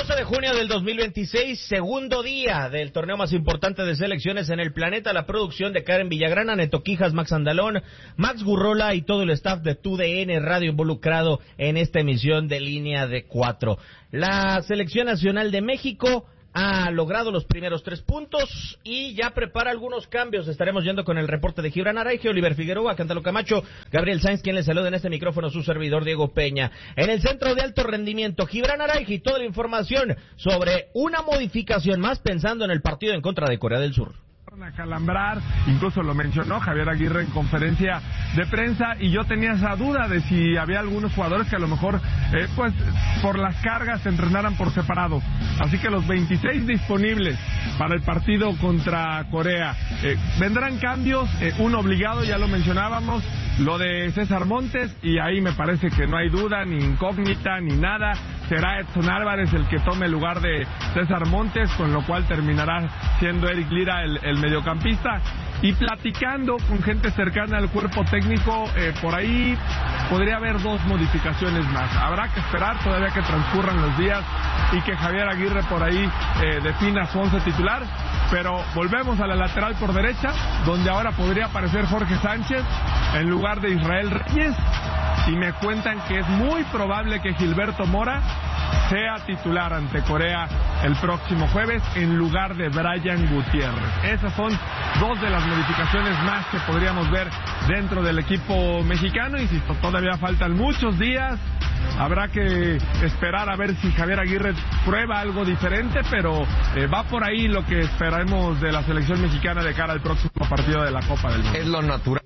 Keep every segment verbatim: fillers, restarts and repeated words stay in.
doce de junio del dos mil veintiséis, segundo día del torneo más importante de selecciones en el planeta. La producción de Karen Villagrana, Neto Quijas, Max Andalón, Max Gurrola y todo el staff de T U D N Radio involucrado en esta emisión de Línea de Cuatro. La Selección Nacional de México ha logrado los primeros tres puntos y ya prepara algunos cambios. Estaremos yendo con el reporte de Gibran Araige, Oliver Figueroa, Cántalo Camacho, Gabriel Sainz, quien les saluda en este micrófono, su servidor Diego Peña. En el centro de alto rendimiento, Gibran Araige y toda la información sobre una modificación más pensando en el partido en contra de Corea del Sur. A calambrar, incluso lo mencionó Javier Aguirre en conferencia de prensa, y yo tenía esa duda de si había algunos jugadores que a lo mejor eh, pues por las cargas se entrenaran por separado. Así que los veintiséis disponibles para el partido contra Corea. Eh, vendrán cambios, eh, uno obligado, ya lo mencionábamos, lo de César Montes, y ahí me parece que no hay duda, ni incógnita, ni nada. Será Edson Álvarez el que tome el lugar de César Montes, con lo cual terminará siendo Eric Lira el, el mediocampista. Y platicando con gente cercana al cuerpo técnico, eh, por ahí podría haber dos modificaciones más. Habrá que esperar todavía que transcurran los días y que Javier Aguirre por ahí eh, defina su once titular. Pero volvemos a la lateral por derecha, donde ahora podría aparecer Jorge Sánchez en lugar de Israel Reyes. Y me cuentan que es muy probable que Gilberto Mora sea titular ante Corea el próximo jueves en lugar de Brian Gutiérrez. Esas son dos de las modificaciones más que podríamos ver dentro del equipo mexicano. Y si todavía faltan muchos días, habrá que esperar a ver si Javier Aguirre prueba algo diferente, pero eh, va por ahí lo que esperaremos de la selección mexicana de cara al próximo partido de la Copa del Mundo. Es lo natural.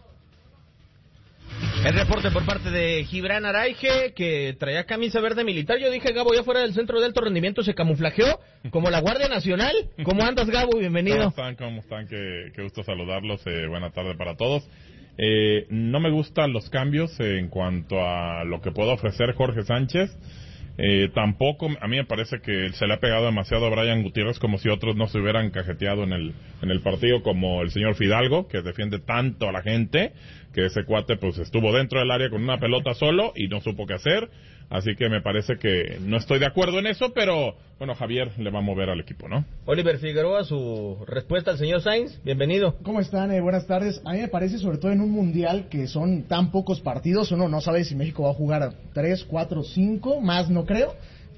El reporte por parte de Gibran Araige, que traía camisa verde militar. Yo dije, Gabo, ya fuera del centro de alto rendimiento se camuflajeó como la Guardia Nacional. ¿Cómo andas, Gabo? Bienvenido. ¿Cómo están? ¿Cómo están? Qué, qué gusto saludarlos. Eh, buena tarde para todos. Eh, no me gustan los cambios eh, en cuanto a lo que puede ofrecer Jorge Sánchez. Eh, tampoco, a mí me parece que se le ha pegado demasiado a Brian Gutiérrez, como si otros no se hubieran cajeteado en el en el partido, como el señor Fidalgo, que defiende tanto a la gente, que ese cuate pues estuvo dentro del área con una pelota solo y no supo qué hacer. Así que me parece que no estoy de acuerdo en eso, pero bueno, Javier le va a mover al equipo, ¿no? Oliver Figueroa, su respuesta al señor Sainz, bienvenido. ¿Cómo están? Eh, buenas tardes. A mí me parece, sobre todo en un mundial que son tan pocos partidos, uno no sabe si México va a jugar tres, cuatro, cinco, más no creo.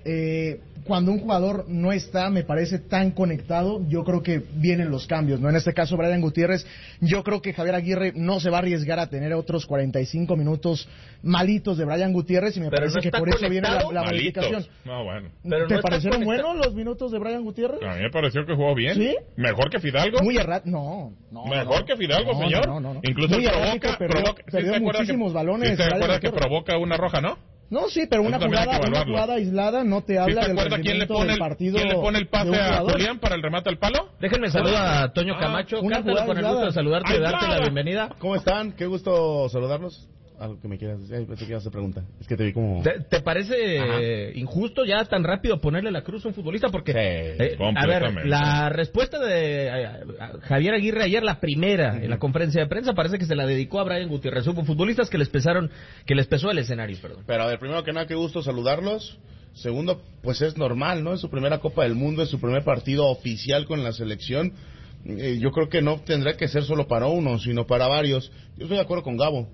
Eh, cuando un jugador no está, me parece, tan conectado, yo creo que vienen los cambios, ¿no? En este caso, Brian Gutiérrez, yo creo que Javier Aguirre no se va a arriesgar a tener otros cuarenta y cinco minutos malitos de Brian Gutiérrez, y me Pero parece no que por eso viene la, la modificación. No, bueno. Pero ¿Te no parecieron buenos los minutos de Brian Gutiérrez? A mí me pareció que jugó bien. ¿Sí? Mejor que Fidalgo. Muy errático, no, no. Mejor no. que Fidalgo, no, señor. No, no, no. Incluso Muy provoca, perdió, provoca ¿sí perdió se acuerda muchísimos que, balones. ¿sí se acuerda que Gutiérrez. provoca una roja, no? No, sí, pero una Eso también jugada, hay que una evaluarlo. jugada aislada no te habla ¿Sí del se quién le rendimiento pone del el, partido. quién le pone el de pase un a jugador. Julián para el remate al palo? Déjenme saludar a Toño Camacho. una Cántalo jugada con el gusto de aislada. saludarte y darte la bienvenida. ¿Cómo están? Qué gusto saludarlos. Algo que me quieras decir. Ay, pensé que ibas a preguntar. Es que te vi como... ¿Te, te parece eh, injusto ya tan rápido ponerle la cruz a un futbolista? Porque, Sí, eh, a ver, la respuesta de eh, Javier Aguirre ayer, la primera, uh-huh. en la conferencia de prensa, parece que se la dedicó a Brian Gutiérrez. Hubo futbolistas que les pesaron, que les pesó el escenario, perdón. Pero a ver, primero que nada, qué gusto saludarlos. Segundo, pues es normal, ¿no? Es su primera Copa del Mundo, es su primer partido oficial con la selección. Eh, yo creo que no tendrá que ser solo para uno, sino para varios. Yo estoy de acuerdo con Gabo.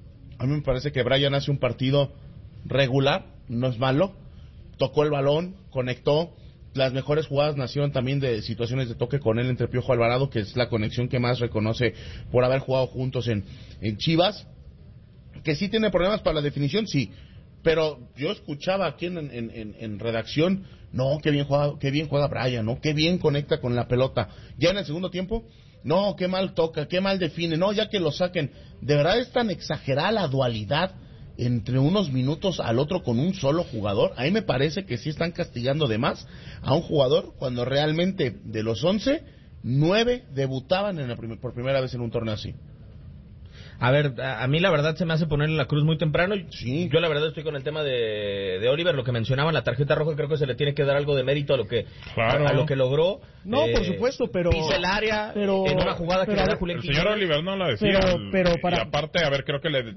A mí me parece que Brian hace un partido regular, no es malo. Tocó el balón, conectó. Las mejores jugadas nacieron también de situaciones de toque con él entre Piojo Alvarado, que es la conexión que más reconoce por haber jugado juntos en, en Chivas. Que sí tiene problemas para la definición, sí. Pero yo escuchaba aquí en, en, en, en redacción, no, qué bien juega, qué bien juega Brian, ¿no? Qué bien conecta con la pelota. Ya en el segundo tiempo, no, qué mal toca, qué mal define, no, ya que lo saquen. De verdad es tan exagerada la dualidad entre unos minutos al otro con un solo jugador. A mí me parece que sí están castigando de más a un jugador cuando realmente de los once, nueve debutaban en la prim- por primera vez en un torneo así. A ver, a, a mí la verdad se me hace ponerle la cruz muy temprano. Sí. Yo la verdad estoy con el tema de, de Oliver, lo que mencionaba, la tarjeta roja, creo que se le tiene que dar algo de mérito a lo que Claro. a, a lo que logró. No, eh, por supuesto, pero... Pisa el área pero, en una jugada que pero, le da Julián El señor Quiñones. Oliver no la decía. Pero- el- pero para- Y aparte, a ver, creo que le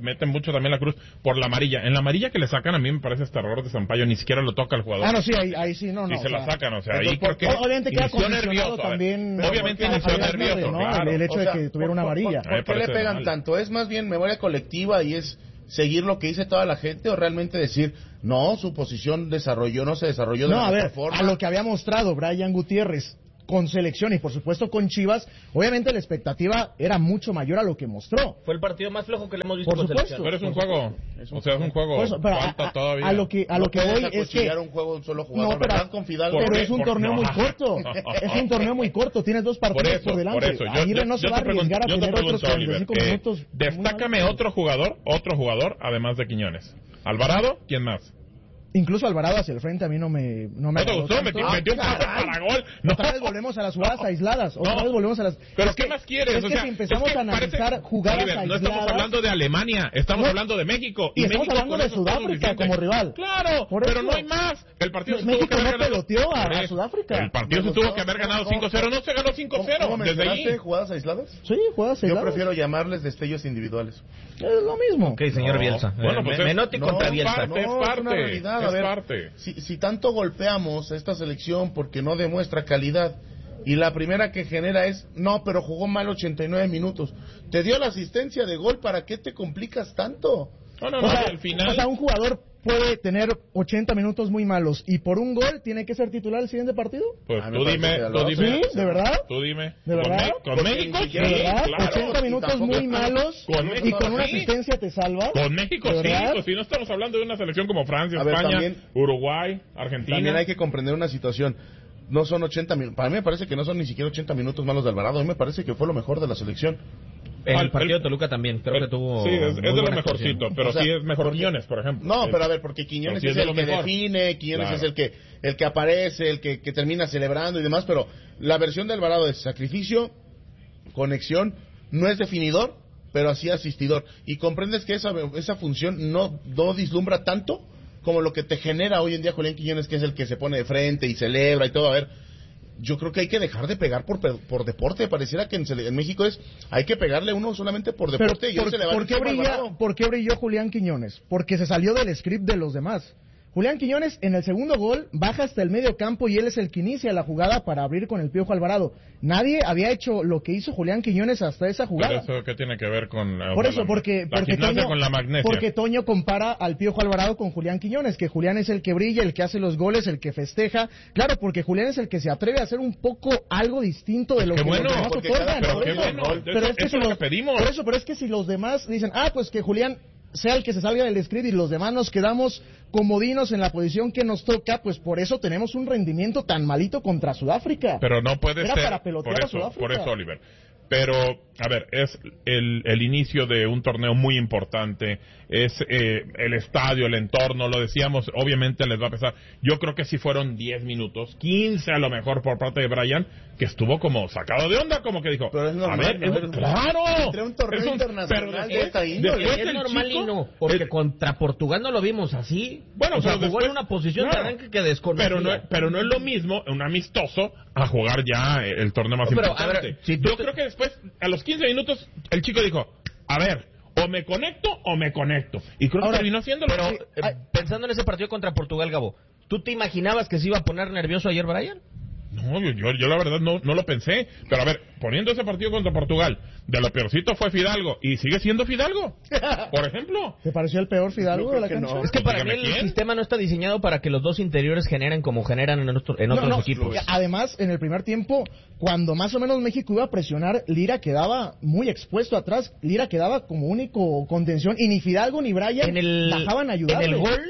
meten mucho también la cruz por la amarilla. En la amarilla que le sacan, a mí me parece este error de Sampaio, ni siquiera lo toca el jugador. Ah, no, sí, ahí, ahí sí, no, no. Y se la sacan, o sea, ahí por, creo que... Obviamente queda condicionado nervioso, también... Obviamente inició nervioso, ¿no? claro. El hecho O sea, de que tuviera una amarilla. ¿Por, por, por qué le pegan mal. tanto? ¿Es más bien memoria colectiva y es seguir lo que dice toda la gente o realmente decir, no, su posición desarrolló, no se desarrolló de no, la a mejor ver, forma? A lo que había mostrado Brian Gutiérrez con selección y por supuesto con Chivas, obviamente la expectativa era mucho mayor a lo que mostró. Fue el partido más flojo que le hemos visto Por con supuesto. selección. Pero es un juego, o sea, es un juego, Por eso, pero falta a, todavía. A lo que, a lo no que voy es que... un juego un solo jugador, no, pero, ¿verdad, con Fidalgo? pero es un Por- torneo no. muy corto. Es un torneo muy corto, tienes dos partidos por, Por eso, delante. por eso. Yo, Aguirre yo- no se yo va a te pregunto, arriesgar a yo te tener otros pregunto, Oliver, cuarenta y cinco eh, minutos. destácame muy malos. otro jugador, otro jugador, además de Quiñones. Alvarado, ¿quién más? Incluso Alvarado hacia el frente a mí no me no me ¿No te agradó gustó? tanto. Metió, metió un pase caray. para gol. No. Otra vez volvemos a las jugadas aisladas. Otra No. vez volvemos a las. Pero es ¿qué que, más quieres? Es O que sea, si empezamos es que a analizar parece- jugadas Oliver, no aisladas. estamos hablando de Alemania, estamos No. hablando de México. Y estamos México hablando con de eso es todo Sudáfrica suficiente. como rival. Claro, Por pero eso. no hay más. El partido se México tuvo que haber no ganado. peloteó a- Por a eso. Sudáfrica. El partido se tuvo que haber ganado cinco cero. No se ganó cinco ¿Cómo, cero. cómo Desde mencionaste ahí. jugadas aisladas? Sí, jugadas Yo aisladas. prefiero llamarles destellos individuales. Es lo mismo. Ok, señor No. Bielsa. Bueno, Eh, pues Me- es- Menotti no, contra es Bielsa. parte, es No, es parte, una realidad. A es ver, parte. Si, si tanto golpeamos a esta selección porque no demuestra calidad y la primera que genera es, no, pero jugó mal ochenta y nueve minutos. Te dio la asistencia de gol, ¿para qué te complicas tanto? No, no, O no, sea, al final. o sea, un jugador puede tener ochenta minutos muy malos y por un gol tiene que ser titular el siguiente partido. Pues A mí tú me dime, parece que tú Alvarado dime. ¿Sí? ¿De verdad? Tú dime. ¿De ¿Con verdad? Me- ¿Con, Porque México? ni Sí, siquiera- ¿De verdad? claro. ochenta y minutos tampoco- muy malos Con y México, con una sí. asistencia te salvas. Con México ¿De sí, verdad? pues si no estamos hablando de una selección como Francia, A ver, España, también- Uruguay, Argentina. También hay que comprender una situación. No son ochenta minutos. Para mí me parece que no son ni siquiera ochenta minutos malos de Alvarado. A mí me parece que fue lo mejor de la selección. En Al- el partido el- de Toluca también, creo que tuvo. Sí, es, es muy de lo buena mejorcito, actuación. pero O sea, sí es mejor porque- Quiñones, por ejemplo. No, Sí. pero a ver, porque Quiñones No, sí es, es de el lo que mejor. define, Quiñones Claro. es el que el que aparece, el que, que termina celebrando y demás, pero la versión de Alvarado es sacrificio, conexión, no es definidor, pero así asistidor. Y comprendes que esa, esa función no, no vislumbra tanto como lo que te genera hoy en día Julián Quiñones, que es el que se pone de frente y celebra y todo. A ver, yo creo que hay que dejar de pegar por, por deporte. Pareciera que en, sele- en México es, hay que pegarle a uno solamente por Pero, deporte. y hoy ¿por, se le va por qué encima a brilla, Alvarado. ¿por qué brilló Julián Quiñones? Porque se salió del script de los demás. Julián Quiñones en el segundo gol baja hasta el medio campo y él es el que inicia la jugada para abrir con el Piojo Alvarado. Nadie había hecho lo que hizo Julián Quiñones hasta esa Pero jugada. eso, ¿qué tiene que ver con la, Por o sea, eso, la- porque, la porque, gimnasia Toño, con la magnesia? porque Toño compara al Piojo Alvarado con Julián Quiñones, que Julián es el que brilla, el que hace los goles, el que festeja. Claro, porque Julián es el que se atreve a hacer un poco algo distinto de lo Qué que bueno, los demás porque otorgan. cada- pero por qué eso. bueno, Pero eso- es que eso si es lo los- que pedimos. Por eso, pero es que si los demás dicen, ah, pues que Julián sea el que se salga del script y los demás nos quedamos comodinos en la posición que nos toca, pues por eso tenemos un rendimiento tan malito contra Sudáfrica. Pero no puede Era ser. para pelotear por a eso, Sudáfrica. por eso, Oliver. Pero, a ver, es el, el inicio de un torneo muy importante, es eh, el estadio, el entorno, lo decíamos, obviamente les va a pesar. Yo creo que sí fueron diez minutos, quince a lo mejor por parte de Brian, que estuvo como sacado de onda, como que dijo, Pero es normal, a ver, ¿no? es- claro, Entre un torneo es internacional pero de esta índole. después Es el normal chico- y no, porque el- contra Portugal no lo vimos así. Bueno, o sea, pero jugó después- en una posición claro. de arranque que desconocía. Pero no, pero no es lo mismo un amistoso a jugar ya el torneo más Pero, a importante. ver, si tú Yo te- creo que después, a los quince minutos, el chico dijo, a ver, o me conecto o me conecto. Y creo Ahora, que terminó haciéndolo. Pero, Sí. eh, Ay. pensando en ese partido contra Portugal, Gabo, ¿tú te imaginabas que se iba a poner nervioso ayer Brian? No, yo, yo, yo la verdad no, no lo pensé. Pero a ver, poniendo ese partido contra Portugal, de lo peorcito fue Fidalgo. Y sigue siendo Fidalgo. Por ejemplo. ¿Te pareció el peor Fidalgo Yo de creo la que cancha? no. Es que para mí Dígame el quién. sistema no está diseñado para que los dos interiores generen como generan en, otro- en otros No, no, equipos. y además, en el primer tiempo, cuando más o menos México iba a presionar, Lira quedaba muy expuesto atrás. Lira quedaba como único contención y ni Fidalgo ni Brian En el, bajaban a ayudarle. en el gol,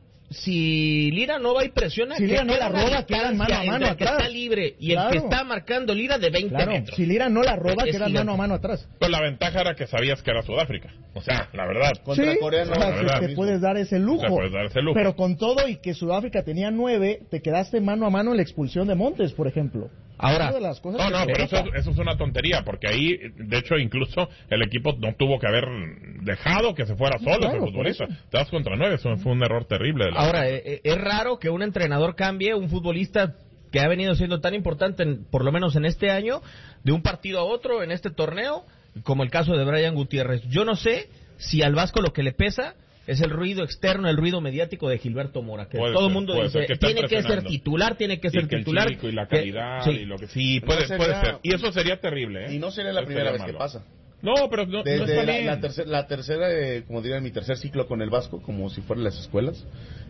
si Lira no va y presiona, Si que Lira no queda la una roba, quedan mano a distancia mano entre el que atrás. está libre y el Claro. que está marcando Lira de veinte Claro, metros. si Lira no la roba, Es queda gigante. mano a mano atrás. Pues la ventaja era que sabías que era Sudáfrica. O sea, la verdad. Contra Sí, Corea no, o sea, la te- verdad te, mismo. puedes dar ese lujo. Te puedes dar ese lujo. Pero con todo y que Sudáfrica tenía nueve, te quedaste mano a mano en la expulsión de Montes, por ejemplo. Ahora, Una de las cosas No, que no, se pero nota. eso, eso es una tontería, porque ahí, de hecho, incluso el equipo no tuvo que haber dejado que se fuera solo Claro, el por futbolista. eso. Te das contra nueve, eso fue un error terrible. De la- Ahora, eh, eh, es raro que un entrenador cambie, un futbolista que ha venido siendo tan importante, en- por lo menos en este año, de un partido a otro en este torneo, como el caso de Brian Gutiérrez. Yo no sé si al Vasco lo que le pesa es el ruido externo, el ruido mediático de Gilberto Mora, que puede todo el mundo dice, que tiene que ser titular, tiene que ser y que titular. El chico y la calidad que, sí. y lo que sí, puede, no sería, puede ser. Y eso sería terrible, ¿eh? Y no sería la eso primera vez malo. que pasa. No, pero no, Desde no está la, bien. la, tercer, la tercera, eh, como diría, mi tercer ciclo con el Vasco, como si fueran las escuelas,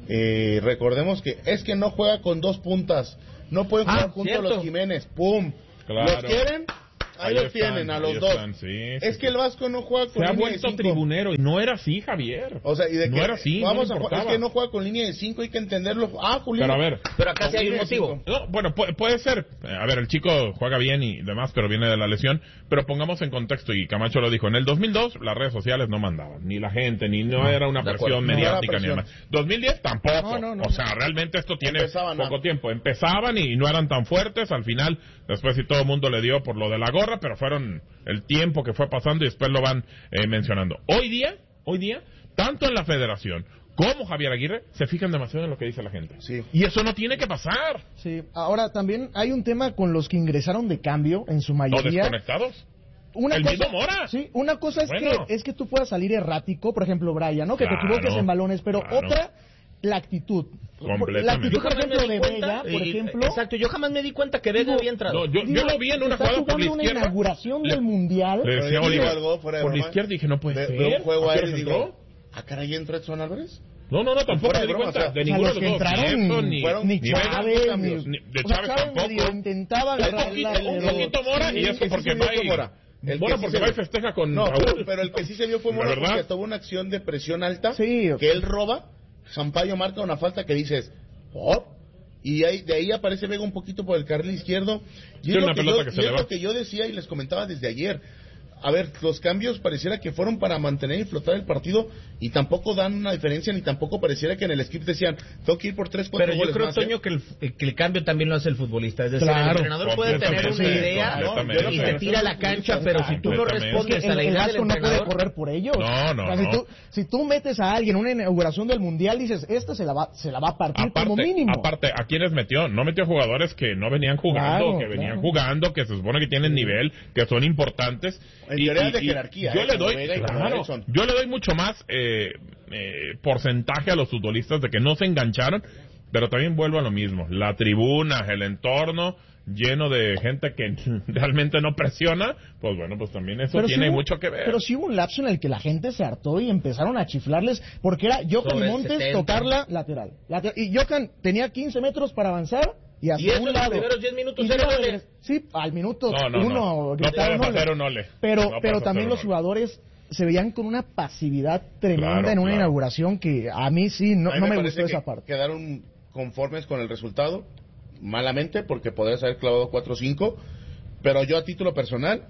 eh, recordemos que es que no juega con dos puntas, no pueden jugar ah, juntos cierto. los Jiménez, ¡pum! Claro. ¿Los quieren? Ahí, ahí los están, tienen, a los dos. Están, sí, es sí, que el Vasco no juega con se línea ha vuelto de cinco. tribunero y no era así, Javier. O sea, y de no que era así, vamos no a jugar, es que no juega con línea de cinco, hay que entenderlo. Ah, Julián. Pero a ver, pero acá sí hay un motivo. No, bueno, puede, puede ser. A ver, el chico juega bien y demás, pero viene de la lesión. Pero pongamos en contexto, y Camacho lo dijo, en el dos mil dos las redes sociales no mandaban, ni la gente, ni no era una presión mediática, no ni nada. dos mil diez tampoco. No, no, no, o sea, realmente esto tiene Empezaban poco a... tiempo. Empezaban y no eran tan fuertes. Al final, después sí todo el mundo le dio por lo de la gorra, pero fueron el tiempo que fue pasando y después lo van eh, mencionando. Hoy día, hoy día, tanto en la federación como Javier Aguirre se fijan demasiado en lo que dice la gente. Sí. Y eso no tiene que pasar. Sí. Ahora también hay un tema con los que ingresaron de cambio en su mayoría. ¿Los desconectados? Una el cosa, mismo Mora. Sí, una cosa es bueno. que es que tú puedas salir errático, por ejemplo, Brian, ¿no? Que claro, te equivoques en balones, pero claro. otra la actitud. La actitud, por ejemplo, de Vega, por y, ejemplo. Exacto, yo jamás me di cuenta que Vega había entrado. No, yo, yo lo vi en una jugada por la izquierda. Una inauguración le, del Mundial. Le decía Oliver, algo fuera de por la broma, izquierda dije, no puede de, ser. De un juego aéreo y digo, ¿a caray entra Edson Álvarez? No, no, no, tampoco me di broma, cuenta o sea, de o sea, ninguno los de los que dos. entraron, Ni, Edson, ni, fueron, ni, ni Chávez, Vega, ni, ni, de o sea, Chávez Chávez tampoco. medio intentaba un agarrar poquito, la, un pero, poquito Mora, y eso porque va y... Mora. El Bueno, sí porque va y festeja con no, Raúl. pero el que sí se vio fue Mora porque tuvo una acción de presión alta sí, que él roba, Sampaio marca una falta que dices, ¿por? Y ahí, de ahí aparece Vega un poquito por el carril izquierdo. Y es, lo que, yo, que, y es lo que yo decía y les comentaba desde ayer. A ver, los cambios pareciera que fueron para mantener y flotar el partido y tampoco dan una diferencia, ni tampoco pareciera que en el script decían, tengo que ir por tres, cuatro goles. Pero yo creo, más, Toño, ¿eh? que, el, que el cambio también lo hace el futbolista. Es decir, claro, el entrenador puede tener una idea ¿no? y te tira a la cancha, pero si tú no respondes a la idea del entrenador... no puede correr por ellos. No, no, o sea, si, no. tú, si tú metes a alguien en una inauguración del Mundial, dices, esta se la va, se la va a partir aparte, como mínimo. Aparte, ¿a quiénes metió? No metió jugadores que no venían jugando, claro, que venían claro. jugando, que se supone que tienen nivel, que son importantes. En y, teoría y, de y jerarquía, yo ¿eh? le doy, Vega y claro, yo le doy mucho más eh, eh, porcentaje a los futbolistas de que no se engancharon, pero también vuelvo a lo mismo. La tribuna, el entorno lleno de gente que realmente no presiona, pues bueno, pues también eso pero tiene si hubo, mucho que ver. Pero sí hubo un lapso en el que la gente se hartó y empezaron a chiflarles porque era Johan Montes tocarla lateral. lateral. Y Johan tenía quince metros para avanzar y hacia y un lado. Los primeros diez minutos y era luego, ole. Sí, al minuto no, no, uno no. gritaron no puedes ole. hacer un ole. Pero, no pero también los ole. jugadores se veían con una pasividad tremenda claro, en una claro. inauguración que a mí sí no, a mí no me, me gustó que esa parte. Quedaron conformes con el resultado, malamente, porque podrías haber clavado cuatro o cinco, pero yo a título personal,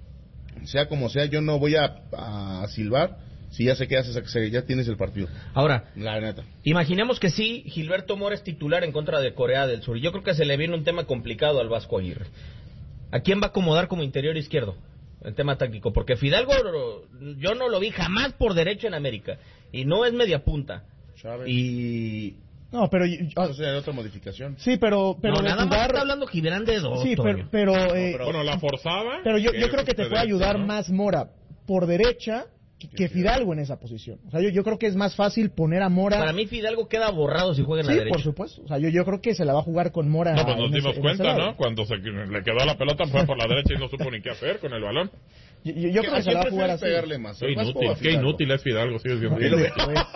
sea como sea, yo no voy a, a silbar si ya sé que haces, ya tienes el partido. Ahora, la neta. Imaginemos que sí, Gilberto Mora es titular en contra de Corea del Sur. Yo creo que se le viene un tema complicado al Vasco Aguirre. ¿A quién va a acomodar como interior izquierdo? El tema táctico, porque Fidalgo yo no lo vi jamás por derecha en América y no es media punta. Chávez. Y no, pero eso sería otra modificación. Sí, pero pero no, de nada jugar... más está hablando Gibran de dos. Sí, pero pero, eh, no, pero bueno, la forzada. Pero yo, yo creo que te puede ayudar ¿no? más Mora por derecha que, que Fidalgo en esa posición. O sea, yo, yo creo que es más fácil poner a Mora. Para mí Fidalgo queda borrado si juega en sí, la derecha. por supuesto. O sea, yo, yo creo que se la va a jugar con Mora. No, pues nos dimos ese, cuenta, ¿no? Cuando se le quedó la pelota fue por la derecha y no supo ni qué hacer con el balón. Yo, yo, yo creo que se la va a jugar así. Pegarle más? Qué inútil, qué inútil es Fidalgo, sigue siendo inútil.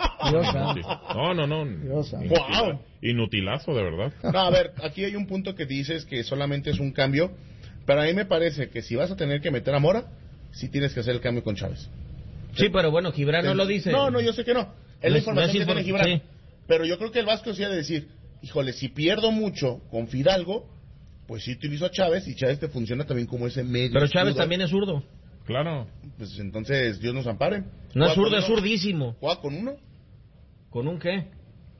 No, no, no. Wow. Inutilazo, de verdad. No, a ver, aquí hay un punto que dices que solamente es un cambio, pero a mí me parece que si vas a tener que meter a Mora, sí tienes que hacer el cambio con Chávez. Sí, pero bueno, Gibran no lo dice. No, no, yo sé que no. Es la información no es que tiene Gibran. Sí. Pero yo creo que el Vasco sí ha de decir, híjole, si pierdo mucho con Fidalgo, pues sí utilizo a Chávez y Chávez te funciona también como ese medio. Pero Chávez escudo. también es zurdo. Claro. Pues entonces Dios nos ampare. No es zurdo, es zurdísimo. ¿Juega con uno? ¿Con un qué?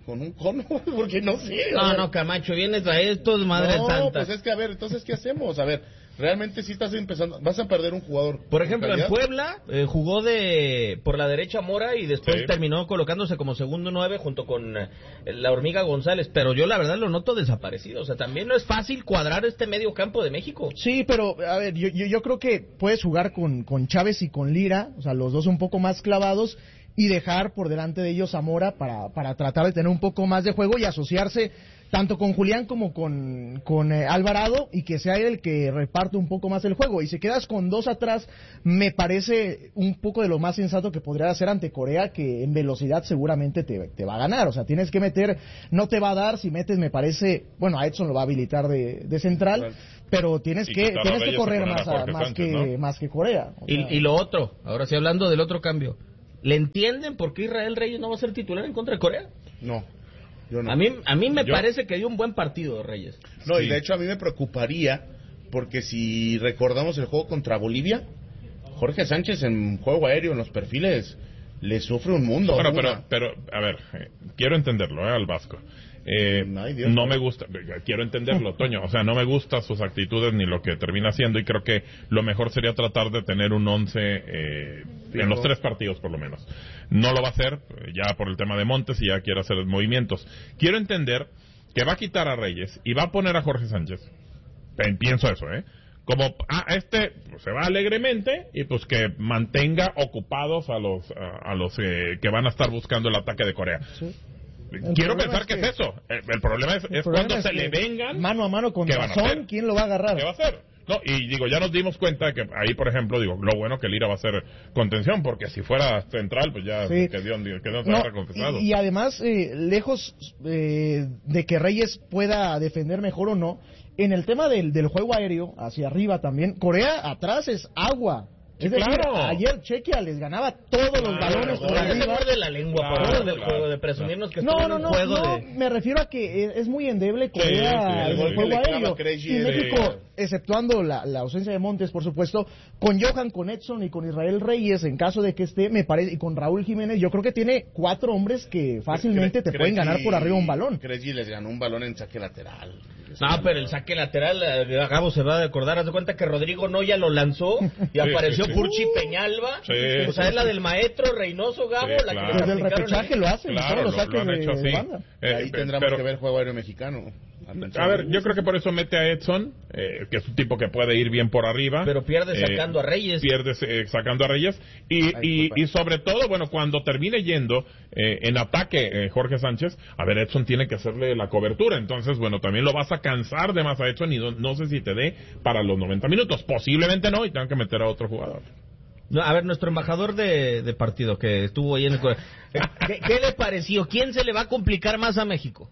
con un cono, porque no sé. No, no, Camacho, vienes a esto, madre no, santa. No, pues es que, a ver, entonces, ¿qué hacemos? A ver, realmente sí estás empezando, vas a perder un jugador. Por ejemplo, en calidad. Puebla eh, jugó de por la derecha Mora y después Sí. terminó colocándose como segundo nueve junto con eh, la Hormiga González, pero yo la verdad lo noto desaparecido. O sea, también no es fácil cuadrar este medio campo de México. Sí, pero a ver, yo, yo, yo creo que puedes jugar con, con Chávez y con Lira, o sea, los dos un poco más clavados, y dejar por delante de ellos a Mora para, para tratar de tener un poco más de juego y asociarse tanto con Julián como con, con eh, Alvarado, y que sea él el que reparte un poco más el juego. Y si quedas con dos atrás, me parece un poco de lo más sensato que podría hacer ante Corea, que en velocidad seguramente te, te va a ganar. O sea, tienes que meter, no te va a dar si metes, me parece, bueno, a Edson lo va a habilitar de, de central, Claro. pero tienes Y que quitar a tienes que Reyes y correr poner a más, a- Jorge más, Sánchez, que, ¿no? más que Corea. O sea, Y, y lo otro, ahora sí hablando del otro cambio, ¿le entienden por qué Israel Reyes no va a ser titular en contra de Corea? No, yo no. A mí, a mí me Yo- parece que dio un buen partido Reyes. No, Sí. y de hecho a mí me preocuparía, porque si recordamos el juego contra Bolivia, Jorge Sánchez en juego aéreo, en los perfiles, le sufre un mundo. Bueno, una. pero, pero, a ver, eh, quiero entenderlo, ¿eh? Al Vasco. Eh, Ay, Dios, no no. me gusta, quiero entenderlo, Toño, o sea, no me gustan sus actitudes ni lo que termina haciendo, y creo que lo mejor sería tratar de tener un once eh, en los tres partidos por lo menos. No lo va a hacer, eh, ya por el tema de Montes, y ya quiere hacer movimientos. Quiero entender que va a quitar a Reyes y va a poner a Jorge Sánchez. Eh, Pienso eso, ¿eh? Como, ah, este pues, se va alegremente, y pues que mantenga ocupados a los, a, a los eh, que van a estar buscando el ataque de Corea. sí. Quiero El pensar problema que, es que- es eso. El, el problema es, El es problema cuando es se que le vengan. mano a mano con ¿qué van a hacer? Razón, ¿quién lo va a agarrar? ¿Qué va a hacer? No, y digo, ya nos dimos cuenta de que ahí, por ejemplo, digo, lo bueno que Lira va a ser contención, porque si fuera central, pues ya Sí. que Dios, que Dios se No, agarra confesado. y, y además, eh, lejos eh, de que Reyes pueda defender mejor o no, en el tema del, del juego aéreo, hacia arriba también, Corea atrás es agua. Sí, Es decir, claro. ayer Chequia les ganaba todos los Claro, balones por claro. Se arriba. muerde la lengua Claro, por hablar del claro, juego, de presumirnos que No, estuvo no, en no, un juego no, de... me refiero a que es, es muy endeble Corea Sí, sí, en el el gol que juego le clava aéreo. Krejci Y es- México, exceptuando la, la ausencia de Montes, por supuesto, con Johan, con Edson y con Israel Reyes, en caso de que esté, me parece, y con Raúl Jiménez, yo creo que tiene cuatro hombres que fácilmente te Cre- pueden Krejci- ganar por arriba un balón. Krejci les ganó un balón en saque lateral. No, pero el saque lateral, eh, Gabo se va a acordar, haz de cuenta que Rodrigo Noya lo lanzó y apareció sí, sí. Purchi Peñalba. Sí, o sea, sí, es la sí. del maestro Reynoso, Gabo, Sí, la claro. que Desde el aplicaron repechaje ahí. lo hacen, Claro, todos los lo, lo saques han de, hecho de así. banda. Eh, Ahí pe- tendremos pero- que ver juego aéreo mexicano. Atención. A ver, yo creo que por eso mete a Edson, eh, que es un tipo que puede ir bien por arriba. Pero pierde Eh, sacando a Reyes. Pierde eh, sacando a Reyes. Y, Ay, y, disculpa. y sobre todo, bueno, cuando termine yendo eh, en ataque eh, Jorge Sánchez, a ver, Edson tiene que hacerle la cobertura. Entonces, bueno, también lo vas a cansar de más a Edson, y no, no sé si te dé para los noventa minutos. Posiblemente no, y tengan que meter a otro jugador. No, a ver, nuestro embajador de, de partido que estuvo ahí en el... ¿Qué, ¿Qué le pareció? ¿Quién se le va a complicar más a México?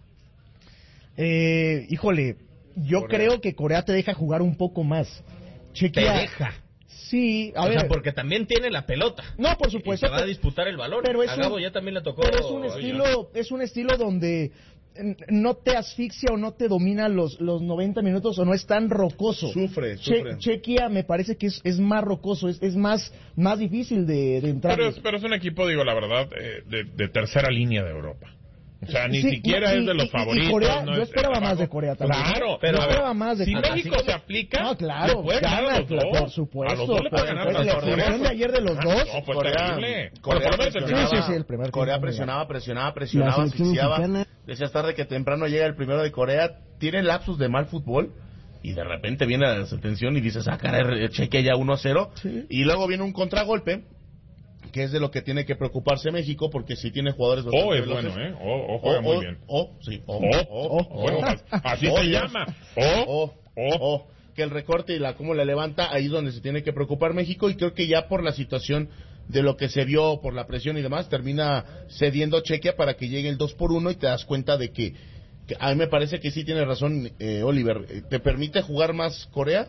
Eh, híjole, yo Corea. creo que Corea te deja jugar un poco más. Te Chequia, deja. sí, a o ver. sea, porque también tiene la pelota. No, por Y supuesto. se va a pero- disputar el balón. pero es a un- Gabo ya también le tocó... Pero es un estilo, es un estilo donde n- no te asfixia o no te domina los, los noventa minutos, o no es tan rocoso. Sufre, Che- sufre. Chequia me parece que es, es más rocoso, es, es más, más difícil de, de entrar. Pero es, pero es un equipo, digo, la verdad, eh, de, de tercera línea de Europa. O sea, ni Sí, siquiera y- es de los y- y favoritos. Corea, no yo es- esperaba es más abajo. de Corea también. Claro, Pero yo a ver, esperaba más de si Corea. México Así se aplica, No, claro, le puede ganar a gana, los claro, dos. por supuesto. A los dos le puede por ganar. supuesto. a La los exhibición dos. de ayer de los dos. No, fue Corea, terrible. Corea Bueno, por lo menos el presionaba, Sí, sí, sí, el primer tiempo Corea muy presionaba, presionaba, La presionaba, selección asfixiaba. mexicana. Decías tarde que temprano llega el primero de Corea, tiene lapsus de mal fútbol, y de repente viene la desatención y dices, ah, caray, cheque ya uno a cero. Sí. Y luego viene un contragolpe, que es de lo que tiene que preocuparse México, porque sí tiene jugadores bastante Oh, es veloces. bueno, ¿eh? Oh, oh, juega O, muy o, bien. o, sí, o, Oh, o, oh, bueno, o. así Oh, se Dios. llama. Oh, O, oh. o, que el recorte y la cómo le levanta, ahí es donde se tiene que preocupar México, y creo que ya por la situación de lo que se vio, por la presión y demás, termina cediendo Chequia para que llegue el dos por uno, y te das cuenta de que, que a mí me parece que sí tiene razón eh, Oliver, eh, te permite jugar más Corea,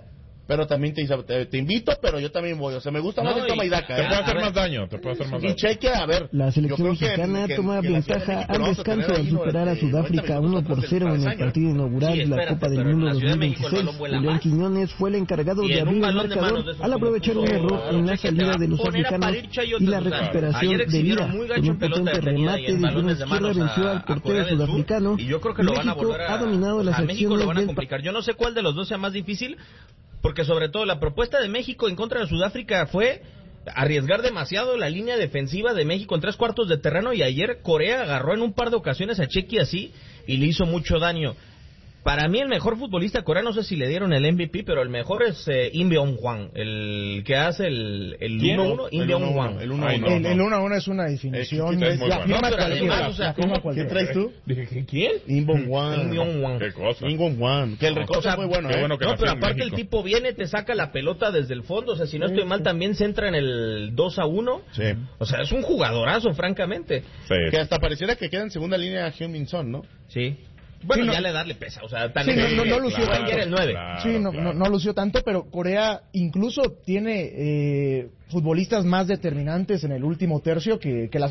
pero también te, te, te invito, pero yo también voy. O sea, me gusta no, más el toma y daca. Te ¿eh? puede hacer más daño, te puede hacer más daño. Y Cheque, a ver. La selección mexicana que, toma que, que ventaja al descanso al superar a Sudáfrica uno por cero en el partido inaugural de la Copa del Mundo dos mil veintiséis. Julián Quiñones fue el encargado de abrir el marcador al aprovechar un error en la salida de los africanos y la recuperación de vida. Con un potente remate de mano izquierda venció al portero sudafricano. Y yo creo que lo van a México volver a, ha dominado las a México lo van a acciones complicar. Yo no sé cuál de los dos sea más difícil, porque sobre todo la propuesta de México en contra de Sudáfrica fue arriesgar demasiado la línea defensiva de México en tres cuartos de terreno, y ayer Corea agarró en un par de ocasiones a Chequi así y le hizo mucho daño. Para mí el mejor futbolista coreano, no sé si le dieron el M V P, pero el mejor es eh, Im Byung-hwan, el que hace el uno uno, Im Byung-hwan. El uno uno el, el uno uno es una definición. Es, es la bueno. firma no, cualquiera. o sea, firma cualquiera. ¿Qué traes tú? Dije, ¿quién? Im Byung-hwan. Im Byung-hwan. Qué cosa. Im Byung-hwan. Que el recorte o sea, es muy bueno, qué ¿eh? bueno que No, nació pero en aparte México. el tipo viene, te saca la pelota desde el fondo, o sea, si no estoy mal también se entra en el dos a uno. Sí. O sea, es un jugadorazo, francamente. Sí. Que hasta pareciera que queda en segunda línea Heung-min Son, ¿no? Sí. Bueno, Sí, no- ya le darle pesa, o sea, Sí, también no, no, no lució claro, tanto. el nueve. Claro, Sí, no, claro. no, no lució tanto, pero Corea incluso tiene eh, futbolistas más determinantes en el último tercio que, que la